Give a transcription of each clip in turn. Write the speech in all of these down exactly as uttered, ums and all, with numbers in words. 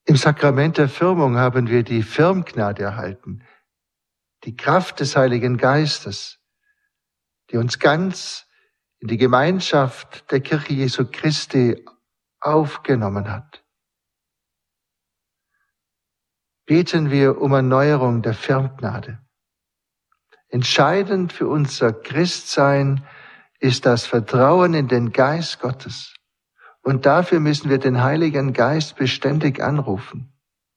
Im Sakrament der Firmung haben wir die Firmgnade erhalten, die Kraft des Heiligen Geistes, die uns ganz in die Gemeinschaft der Kirche Jesu Christi aufgenommen hat. Beten wir um Erneuerung der Firmgnade. Entscheidend für unser Christsein ist das Vertrauen in den Geist Gottes. Und dafür müssen wir den Heiligen Geist beständig anrufen.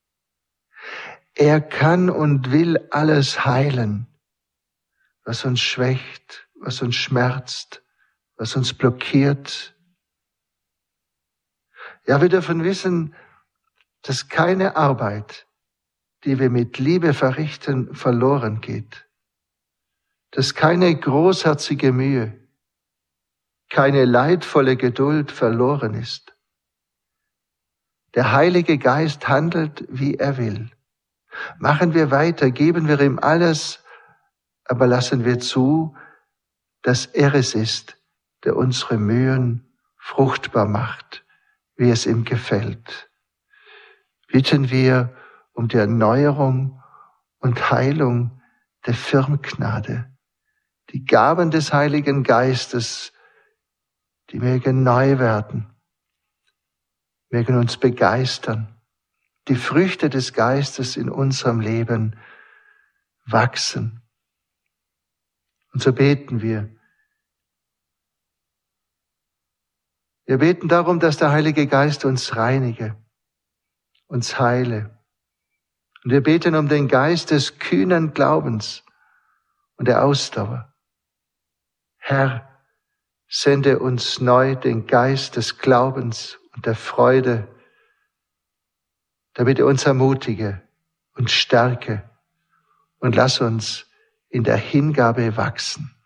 Er kann und will alles heilen, was uns schwächt, was uns schmerzt, was uns blockiert. Ja, wir dürfen wissen, dass keine Arbeit, die wir mit Liebe verrichten, verloren geht. Dass keine großherzige Mühe, keine leidvolle Geduld verloren ist. Der Heilige Geist handelt, wie er will. Machen wir weiter, geben wir ihm alles, aber lassen wir zu, dass er es ist, der unsere Mühen fruchtbar macht, wie es ihm gefällt. Bitten wir um die Erneuerung und Heilung der Firmgnade. Die Gaben des Heiligen Geistes, die mögen neu werden, mögen uns begeistern. Die Früchte des Geistes in unserem Leben wachsen. Und so beten wir. Wir beten darum, dass der Heilige Geist uns reinige, uns heile. Und wir beten um den Geist des kühnen Glaubens und der Ausdauer. Herr, sende uns neu den Geist des Glaubens und der Freude, damit er uns ermutige und stärke und lass uns in der Hingabe wachsen.